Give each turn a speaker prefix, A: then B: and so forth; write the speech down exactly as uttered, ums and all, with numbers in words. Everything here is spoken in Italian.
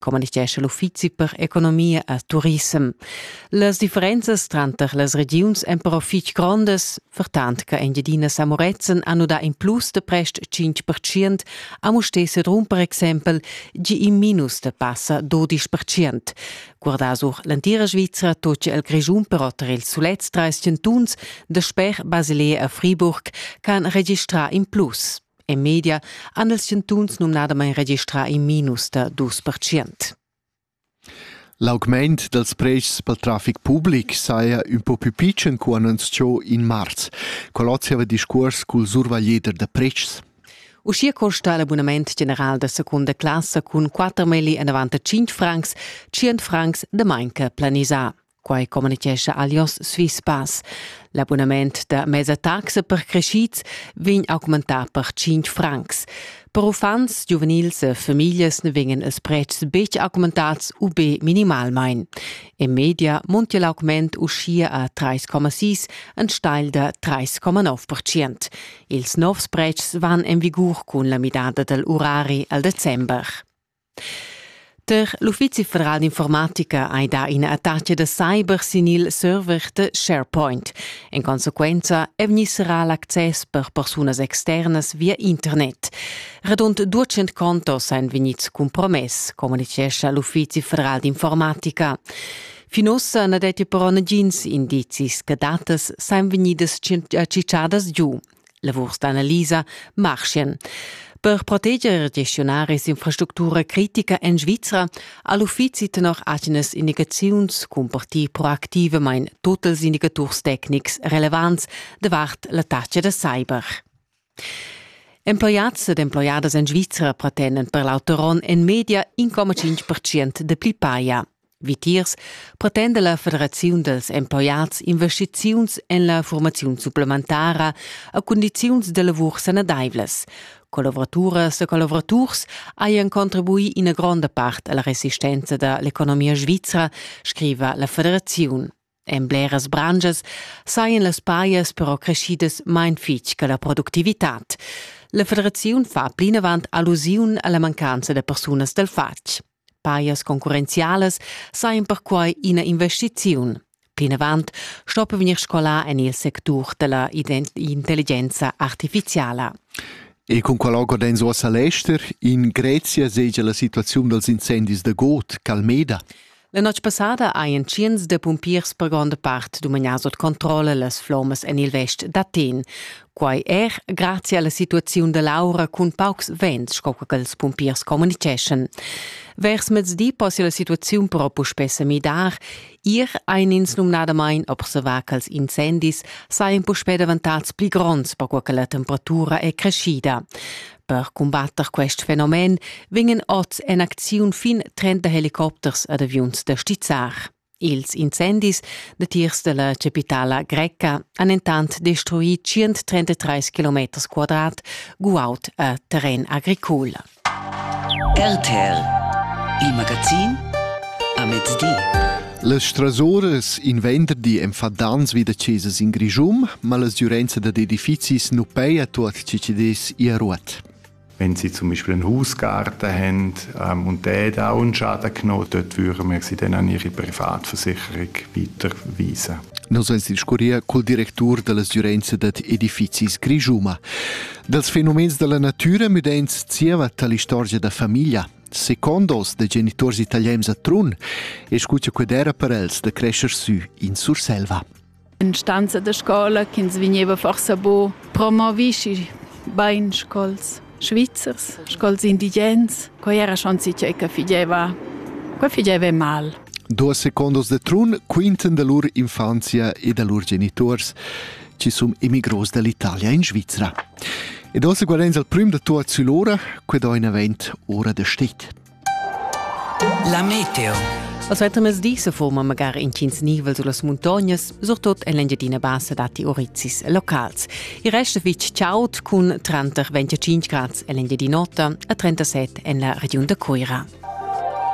A: come dice l'Uffizi per Economia e Tourism. Le differenze tra le regioni sono però fitch grandes, vertant che Engiadina Samorezen hanno da in plus de prest cinque per cento, a Mustese drum per esempio, gi in minus de passa dodici per cento. Guarda sur l'antira Svizzera tocce il Grigiun però tra il Sulez treis centuns, de Sper, Basilea e Fribourg, can registrare in plus. In media hanno els centuns numnadamein registrar in minus de due per cento.
B: L'augment dels preis pel traffic pubblic saia un po' più piccin che annunciò in marzo. Colozzi aveva discurs col surveglieder de preis.
A: Uscia costa l'abbonament general de seconda classe con quattro virgola novantacinque francs, cento francs de manca planisà. Quai comunicasse alios Swiss Pass. L'abbonament de mesa taxa per crescits vegn augmentar per cinque francs. Per ufans, juvenils e famiglias ne vengan els prezs bec augmentats u be minimalmein. In media monta l'augment uscia a tre komma sei, un steil de tre komma nove per cento. Ils novs prezs van in vigor con la midada del orari al december. Der l'Uffizi Federal d'Informatica ha da in attacca de cyber sinil server de SharePoint. In consequenza, evnisserà l'access per personas externas via internet. Redont duecento contos sain vegnits compromess, come dice l'Uffizi Federal d'Informatica. Finossa na detti però negins indicis che datas sain vegnidas cicciadas giù. Lavurs d'analisa marchen. Per proteggere e gestionare l'infrastruttura critica in Svizzera, all'Uffizi tenor agnes indicazions con parti proactive mein totals indicators tecnics relevants davart la taccia de cyber. Employats ed employadas in Svizzera pretenden per l'autoron in media uno komma cinque per cento de pli paia. Vitiers pretende la Federazione dels Employats investiziuns in la formazione supplementara a condiziuns de lavur sanadaivles. Collaboraturas e collaboraturs haien contribuì in grande parte alla resistenza dell'economia svizzera, scrive la Federazione. In bleras branches saien las paias però crescidas mein fitch che la produttivitat. La Federazione fa plinavant allusione alla mancanza de personas del fatg. Paias concorrenziales saien per quai ina investizione. Plinavant stoppa venir scolar in il sector della intelligenza artificiale.
B: E con quell'ogo denso a Salester, in Grecia seggia la situazione dels incendis de Got, Calmeda.
A: La noche passada haien ciens de pompiers per grande part domanià sot controlla las flammas en il vest d'Aten, quai er grazie alla situazione de Laura con paucs vents scoca che els pompiers comunication. Vers mezzdi possi la situazione però pu spessa midar, ir ein ins numnadamein observar che els incendis saien pu speda avantats pli gronds per quae che la temperatura è crescida. Per combatter quest fenomen vingen oz en acziun fin trenta helicopters ad avions de stizzar. Ils incendis de tiers de la capitala greca han intant destruì centotrentatré chilometri quadrat guaut a terren agricol.
C: R T R, il magazin a mezzdi.
B: Les strasores in venderdi em fa dans vida ceses in Grigium, ma les giurenze de edificis nu peia tot cicides i a ruot.
D: Wenn Sie zum Beispiel einen Hausgarten haben ähm, und der hat auch einen Schaden genommen, dort würden wir sie dann an Ihre Privatversicherung weiterweisen.
B: Nos ens discuria col director de les giurenze de edificis Grigiuma. Dels fenomens de la natura mudens zieva tal istoria da famiglia. Secondos de genitors italiens a Trun, e scuccia quedera per els de crescer su in Surselva.
E: In stanza da scola, che si veniva forse bo promovisci bein scols Schweizers, scols indigens, che era schon sicher che fideva, che fideva mal.
B: Due secondos de Trun quinten de lur infanzia e de lur genitors, ci sum emigros dall'Italia in Svizzera. E dosse guardens al prim de tua zulora, que do in event ora de stet.
C: La meteo.
A: Als weiter mes diese forma magari in cins nivel sulle montagnas, surtot en l'Engiadina bassa dati orizis locals. Il resto vich ciaut con trenta venticinque gradi en l'Engiadinota e trentasette en la regione de Coira.